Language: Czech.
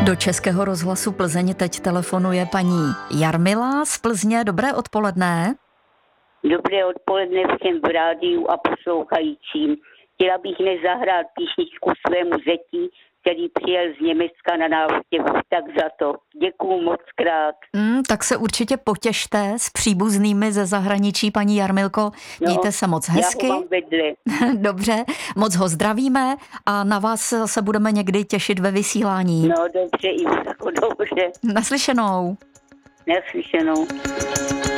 Do Českého rozhlasu Plzeň teď telefonuje paní Jarmila z Plzně. Dobré odpoledne. Dobré odpoledne všem v rádiu a poslouchajícím. Chtěla bych dnes zahrát písničku svému zeti, který přijel z Německa na návštěvu. Tak za to. Děkuju moc krát. Tak se určitě potěšte s příbuznými ze zahraničí, paní Jarmilko. Mějte se moc hezky. Já ho mám vedle. Dobře, moc ho zdravíme a na vás se budeme někdy těšit ve vysílání. No dobře, Ivo, dobře. Naslyšenou. Naslyšenou.